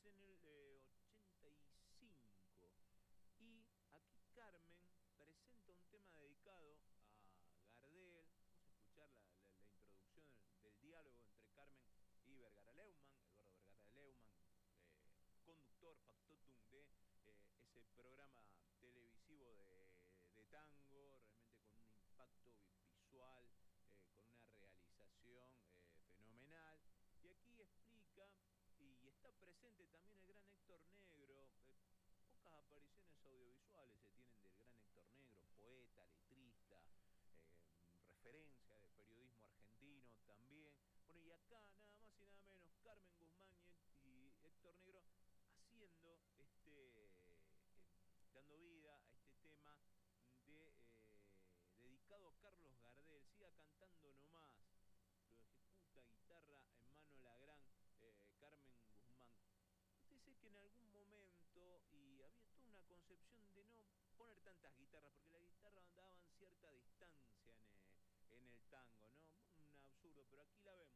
es en el 85. Y aquí Carmen presenta un tema dedicado a Gardel. Vamos a escuchar la introducción del diálogo entre Carmen y Vergara Leumann, Eduardo Vergara Leumann, conductor factotum de ese programa televisivo de tango, realmente con un impacto visual, con una realización fenomenal. Y aquí explica, y está presente también el gran Héctor Negro. Pocas apariciones audiovisuales se tienen del gran Héctor Negro, poeta, letrista, eh, referencia de periodismo argentino también. Bueno, y acá nada más y nada menos, Carmen Guzmán y Héctor Negro haciendo dando vida a este tema dedicado a Carlos Gardel. Siga cantando nomás. Lo ejecuta guitarra en mano la gran Carmen Guzmán. Nótese que en algún momento, y había toda una concepción de no poner tantas guitarras, porque las guitarras daban cierta distancia en el tango, ¿no? Un absurdo, pero aquí la vemos.